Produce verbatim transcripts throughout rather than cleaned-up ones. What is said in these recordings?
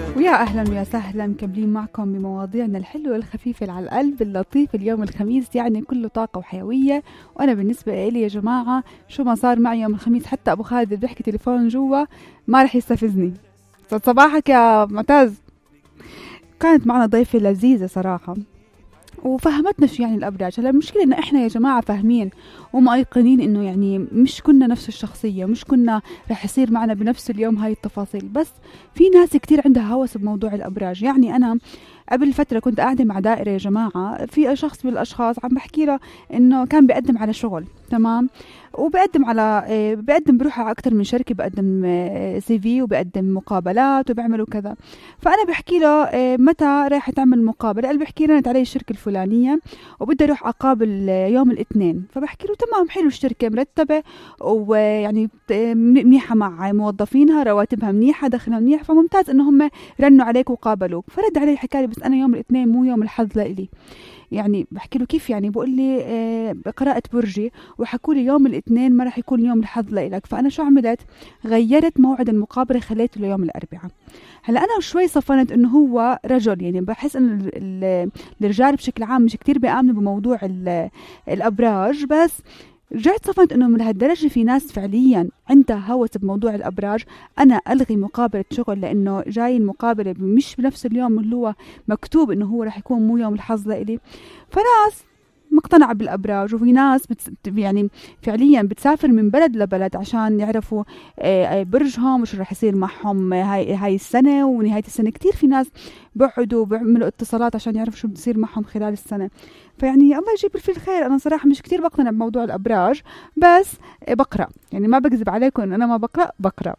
ويا أهلا ويا سهلا مكملين معكم بمواضيعنا الحلوة الخفيفة على القلب اللطيف. اليوم الخميس يعني كله طاقة وحيوية، وأنا بالنسبة لي يا جماعة شو ما صار معي يوم الخميس حتى أبو خالد اللي بيحكي تليفون جوا ما رح يستفزني. صباحك يا معتز. كانت معنا ضيفة لذيذة صراحة وفهمتنا شو يعني الأبراج. هلا المشكلة إنه إحنا يا جماعة فاهمين ومأيقنين إنه يعني مش كنا نفس الشخصية، مش كنا رح يصير معنا بنفس اليوم هاي التفاصيل، بس في ناس كتير عندها هوس بموضوع الأبراج. يعني أنا قبل فترة كنت قاعدة مع دائرة يا جماعة، في شخص من الأشخاص عم بحكي له إنه كان بيقدم على شغل، تمام، وبقدم على بقدم بروح على أكتر من شركة، بقدم سي في وبقدم مقابلات وبعملوا كذا. فأنا بحكي له متى راح تعمل مقابلة؟ قال بحكي لي أنا علي الشركة الفلانية وبدي أروح أقابل يوم الاثنين. فبحكي له تمام، حلو، الشركة مرتبة ويعني منيحة مع موظفينها، رواتبها منيحة، دخلها منيح، فممتاز إنه هم رنوا عليك وقابلوك. فرد علي حكى لي بس أنا يوم الاثنين مو يوم الحظ لإلي. يعني بحكي له كيف يعني؟ بقول لي آه قراءة برجي وحكوا لي يوم الاثنين ما راح يكون يوم الحظ لإلك. فأنا شو عملت؟ غيرت موعد المقابلة، خليته ليوم الأربعاء. هلا أنا شوي صفنت إنه هو رجل، يعني بحس إنه الرجال بشكل عام مش كتير بيآمنوا بموضوع الأبراج، بس رجعت صفنت إنه من هالدرجة في ناس فعليا عندها هوس بموضوع الأبراج. أنا ألغي مقابلة شغل لأنه جاي المقابلة مش بنفس اليوم اللي هو مكتوب إنه هو راح يكون مو يوم الحظ لإلي. فناس مقتنعة بالأبراج، وفي ناس بتس... يعني فعليا بتسافر من بلد لبلد عشان يعرفوا برجهم وشو راح يصير معهم هاي هاي السنة ونهاية السنة. كتير في ناس بقعدوا بيعملوا اتصالات عشان يعرفوا شو بتصير معهم خلال السنة. فيعني الله يجيب في الخير. أنا صراحة مش كتير بقتنع بموضوع الأبراج، بس بقرأ، يعني ما بكذب عليكم إن أنا ما بقرأ بقرأ.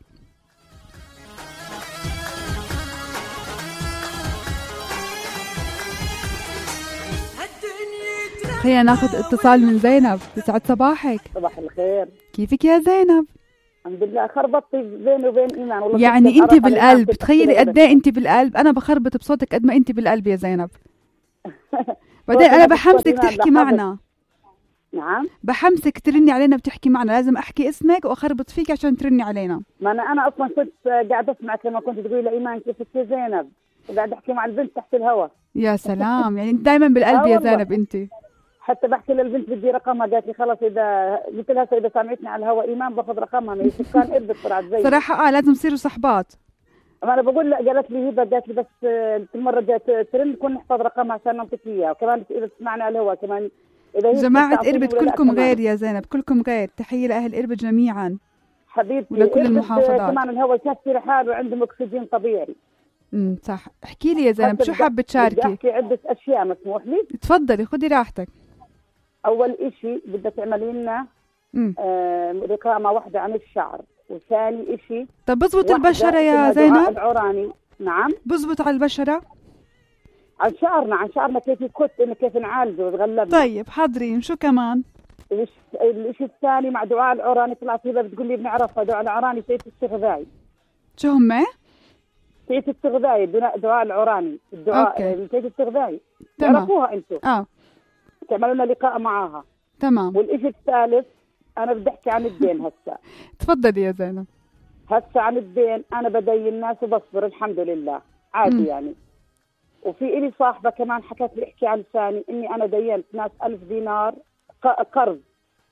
خلينا ناخذ اتصال من زينب. يسعد صباحك. صباح الخير. كيفك يا زينب؟ الحمد لله. خربطتي بيني وبين إيمان والله. يعني انت بالقلب، تخيلي قد ايه انت بالقلب. انا بخربط بصوتك قد ما انت بالقلب يا زينب. بعدين انا بحمسك تحكي معنا. نعم، بحمسك ترني علينا بتحكي معنا، لازم احكي اسمك واخربط فيك عشان ترني علينا. ما انا انا اصلا كنت قاعده اسمعك لما كنت تقولي لايمان كيفك يا زينب، وقاعده احكي مع البنت تحت الهواء. يا سلام، يعني انت دائما بالقلب يا زينب انت. حتى بحكي للبنت بدي رقمها، قالت لي خلص اذا قلت لها اذا سمعتني على الهواء ايمان باخذ رقمها. ما هي كان قربت طلعت زي صراحه اه لازم تصيروا صحبات. ما انا بقول لا، قالت لي هبه، قالت لي بس كل مره جات ترن كون نحفظ رقمها عشان نعطيك اياه، وكمان اذا تسمعني على الهواء كمان. إذا جماعه قربت كلكم غير يا زينب، كلكم غير. تحيه لاهل قربت جميعا حبيبتي ولكل المحافظات. كمان الهواء كثير حار وعندهم اكسجين طبيعي. امم صح. احكي لي يا زينب شو حابه تشاركي؟ بدي احكي عده اشياء، مسموح لي؟ تفضلي خدي راحتك. اول اشي بدك تعملي لنا آه رقامه واحده عن الشعر، وثاني اشي طب بزبط البشره يا زينب؟ العراني. نعم بزبط على البشره، عن شعرنا عن شعرنا كيف يكت، انه كيف نعالجه ونتغلب. طيب حاضرين. شو كمان؟ الشيء الثاني مع دعاء العراني، طلعت هبه بتقول لي بنعرفها. دعاء العراني سيف استغذائي. شو هم؟ سيف استغذائي، دعاء العراني، الدعاء سيف استغذائي. تعرفوها انتم؟ اه تعملوا لنا لقاء معاها. تمام. والشيء الثالث انا بدي احكي عن الدين هسه. تفضلي يا زينب. هسه عن الدين انا بدين الناس وبصبر الحمد لله عادي. م. يعني وفي إلي صاحبة كمان حكت لي احكي عن لساني اني انا دينت ناس ألف دينار قرض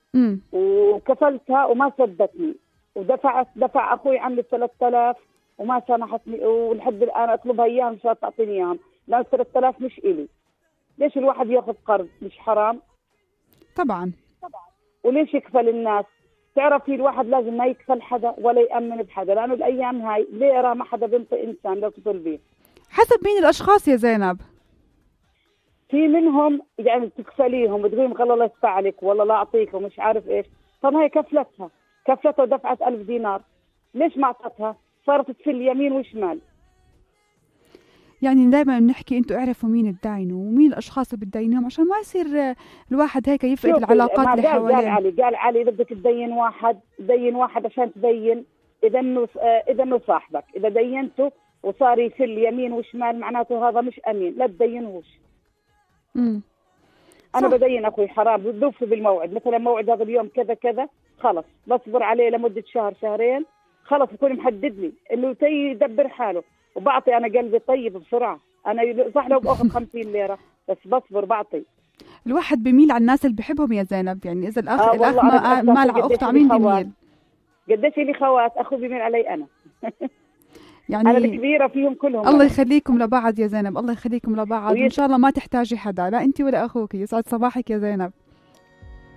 وكفلتها وما سدتني، ودفعت دفع اخوي عني ثلاثة آلاف وما سامحتني، ولحد الان اطلبها اياهم مشان تعطيني اياهم، لان ثلاثة آلاف مش إلي. ليش الواحد ياخذ قرض؟ مش حرام؟ طبعا طبعا. وليش يكفل الناس؟ تعرفي الواحد لازم ما يكفل حدا ولا يأمن بحدا، لانه الايام هاي ليه ارى ما حدا بنطي انسان لو تطلبيه. حسب مين الاشخاص يا زينب. في منهم يعني تكفليهم وتقولي خلص الله يستعلك والله لا اعطيك ومش عارف ايش. طب هي كفلتها كفلتها ودفعت ألف دينار، ليش ما اعطتها؟ صارت تفل يمين وشمال. يعني دائما بنحكي انتوا اعرفوا مين تداينوا ومين الاشخاص اللي بتداينوهم عشان ما يصير الواحد هيك يفقد العلاقات اللي حواليه. قال علي قال علي اذا بدك تدين واحد دين واحد عشان تبين اذا انه اذا انه صاحبك، اذا دينته وصار يفل يمين وشمال معناته هذا مش امين، لا تدينهوش. امم انا بدين اخوي حرام، بوفي بالموعد، مثلا موعد هذا اليوم كذا كذا، خلص بصبر عليه لمده شهر شهرين، خلص يكون محدد لي انه تي يدبر حاله. وبعطي انا قلبي طيب بسرعه. انا صح لو باخذ خمسين ليره بس بصبر بعطي. الواحد بميل على الناس اللي بحبهم يا زينب، يعني اذا الاخ آه الاخ والله أنا ما بتأثر مع قديش اخته لي عمين خوات. بميل. قديش لي خوات اخوي بيميل علي انا. يعني انا الكبيره فيهم كلهم. الله يخليكم لبعض يا زينب، الله يخليكم لبعض، ويس- وان شاء الله ما تحتاجي حدا، لا انت ولا اخوك. يسعد صباحك يا زينب.